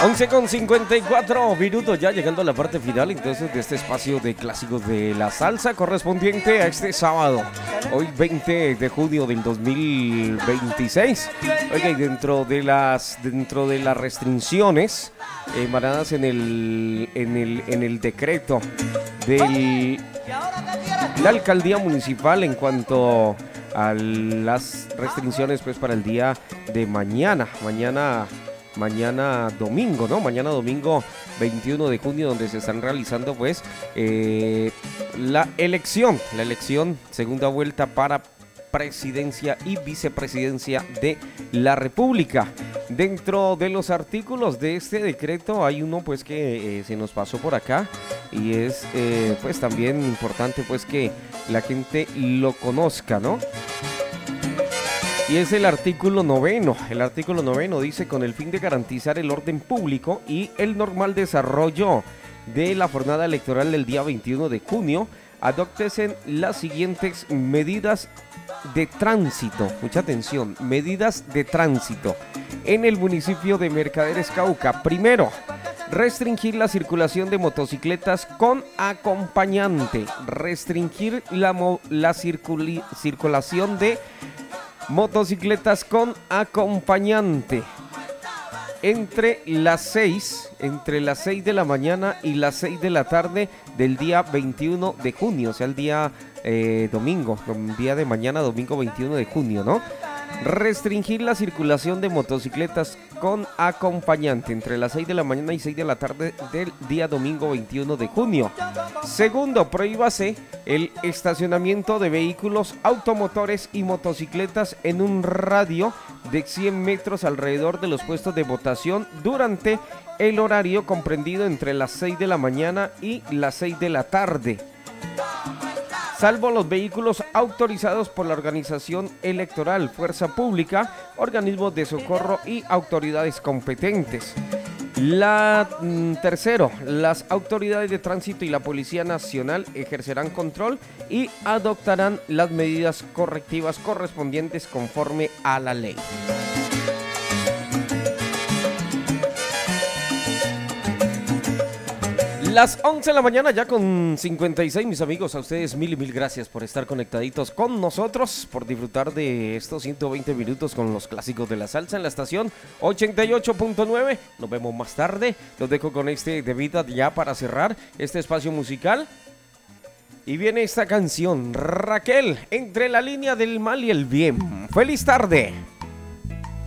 11:54 ya llegando a la parte final entonces de este espacio de clásicos de la salsa correspondiente a este sábado, hoy 20 de junio del 2026. Oiga, y dentro de las restricciones emanadas en el decreto de la alcaldía municipal en cuanto a las restricciones pues para el día de mañana domingo, ¿no? Mañana domingo 21 de junio, donde se están realizando pues la elección, segunda vuelta para presidencia y vicepresidencia de la República. Dentro de los artículos de este decreto hay uno pues que se nos pasó por acá y es pues también importante pues que la gente lo conozca, ¿no? Y es el artículo 9. El artículo 9 dice: con el fin de garantizar el orden público y el normal desarrollo de la jornada electoral del día 21 de junio, adóptese las siguientes medidas de tránsito. Mucha atención, medidas de tránsito en el municipio de Mercaderes, Cauca. Primero, restringir la circulación de motocicletas con acompañante. Restringir la circulación de motocicletas con acompañante entre las 6 de la mañana y las 6 de la tarde del día 21 de junio, o sea, el día domingo, el día de mañana, domingo 21 de junio, ¿no? Restringir la circulación de motocicletas con acompañante entre las 6 de la mañana y 6 de la tarde del día domingo 21 de junio. Segundo, prohíbase el estacionamiento de vehículos, automotores y motocicletas en un radio de 100 metros alrededor de los puestos de votación durante el horario comprendido entre las 6 de la mañana y las 6 de la tarde, salvo los vehículos autorizados por la organización electoral, fuerza pública, organismos de socorro y autoridades competentes. Tercero, las autoridades de tránsito y la Policía Nacional ejercerán control y adoptarán las medidas correctivas correspondientes conforme a la ley. Las 11 de la mañana ya con 56, mis amigos, a ustedes mil y mil gracias por estar conectaditos con nosotros, por disfrutar de estos 120 minutos con los clásicos de la salsa en la estación 88.9. Nos vemos más tarde, los dejo con este de vida ya para cerrar este espacio musical. Y viene esta canción, Raquel, entre la línea del mal y el bien. ¡Feliz tarde!